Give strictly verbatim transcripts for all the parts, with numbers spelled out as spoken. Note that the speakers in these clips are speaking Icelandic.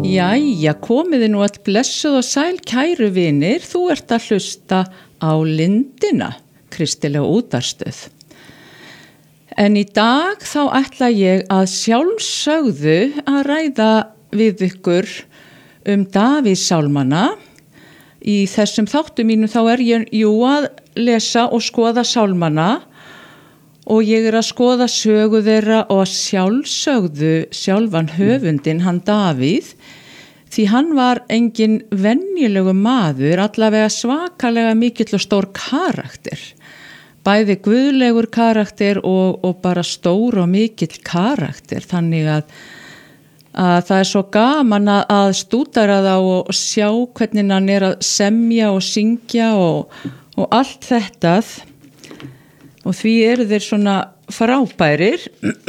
Jæja, komiði nú öll blessuð og sæl kæru vinir, þú ert að hlusta á Lindina, kristilega útvarpsstöð. En í dag þá ætla ég að sjálfsögðu að ræða við ykkur um Davíðssálmana. Í þessum þáttum mínum þá er ég jú að lesa og skoða sálmana og ég er að skoða sögu þeirra og sjálfsögðu sjálfan höfundinn, hann Davíð, því hann var engin venjulegu maður, allavega svakalega mikill og stór karakter. Bæði guðlegur karakter og, og bara stór og mikill karakter, þannig að, að það er svo gaman að, að stúdera það og, og sjá hvernig hann er að semja og syngja og, og allt þetta. Og því eru þeir svona frábærir.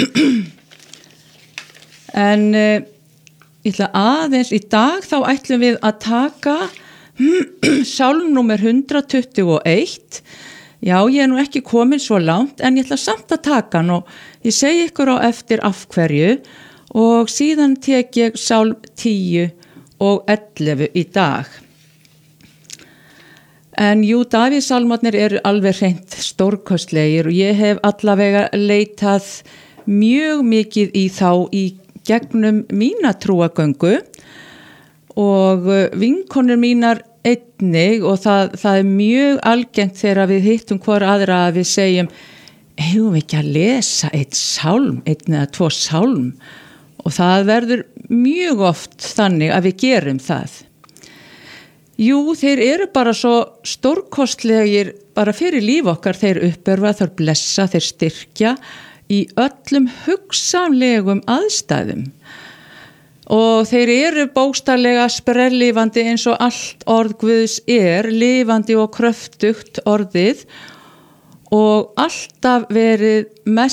En uh, ég ætla aðeins í dag þá ætlum við að taka sálm númer hundrað tuttugu og eitt. Já, ég er nú ekki komin svo langt en ég ætla samt að taka hann og ég segi ykkur á eftir af hverju og síðan tek ég sálm tíu og ellefu í dag. En jú, Davíðssálmarnir eru alveg hreint stórkostlegir og ég hef allavega leitað mjög mikið í þá í gegnum mína trúagöngu og vinkonur mínar einnig og það, það er mjög algengt þegar við hittum hvor aðra að við segjum eigum við ekki að lesa eitt sálm, einn eða tvo sálm og það verður mjög oft þannig að við gerum það. Jú, þeir eru bara svo stórkostlegir bara fyrir líf okkar, þeir uppörfa, þeir blessa, þeir styrkja í öllum hugsanlegum aðstæðum. Og þeir eru bókstaflega sprelllifandi eins og allt orð Guðs er, lifandi og kröftugt orðið og alltaf verið mest